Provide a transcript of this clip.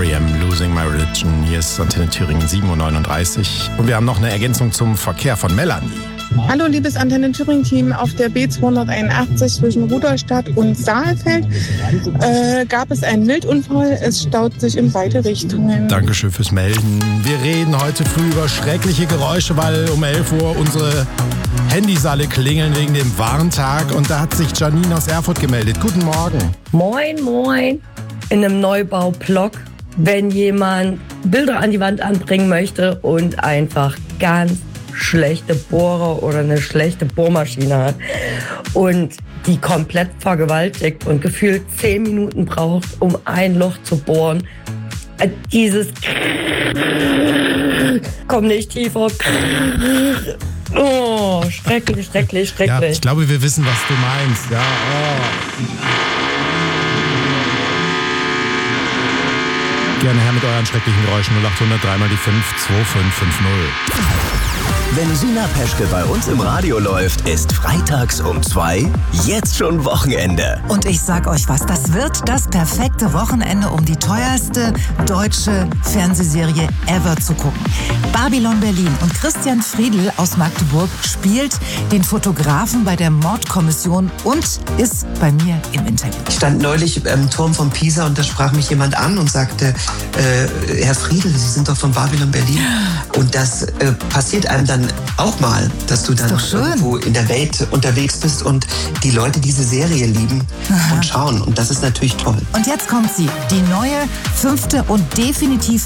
R.E.M. Losing My Religion. Hier ist Antenne Thüringen 7.39 Uhr. Und wir haben noch eine Ergänzung zum Verkehr von Melanie. Hallo liebes Antenne Thüringen-Team, auf der B281 zwischen Rudolstadt und Saalfeld gab es einen Wildunfall. Es staut sich in beide Richtungen. Dankeschön fürs Melden. Wir reden heute früh über schreckliche Geräusche, weil um 11 Uhr unsere Handys alle klingeln wegen dem Warntag. Und da hat sich Janine aus Erfurt gemeldet. Guten Morgen. Moin, moin. In einem Neubaublock, wenn jemand Bilder an die Wand anbringen möchte und einfach ganz schlechte Bohrer oder eine schlechte Bohrmaschine hat und die komplett vergewaltigt und gefühlt 10 Minuten braucht, um ein Loch zu bohren. Dieses komm nicht tiefer. Oh, schrecklich, schrecklich, schrecklich. Ja, ich glaube, wir wissen, was du meinst. Ja, Gerne her mit euren schrecklichen Geräuschen 0800 3 mal die 5 2550. Wenn Sina Peschke bei uns im Radio läuft, ist freitags um 2 jetzt schon Wochenende. Und ich sag euch was, das wird das perfekte Wochenende, um die teuerste deutsche Fernsehserie ever zu gucken. Babylon Berlin und Christian Friedl aus Magdeburg spielt den Fotografen bei der Mordkommission und ist bei mir im Interview. Ich stand neulich am Turm von Pisa und da sprach mich jemand an und sagte, Herr Friedl, Sie sind doch von Babylon Berlin. Und das passiert einem dann auch mal, dass du dann irgendwo in der Welt unterwegs bist und die Leute diese Serie lieben und schauen. Und das ist natürlich toll. Und jetzt kommt sie, die neue, 5. und definitiv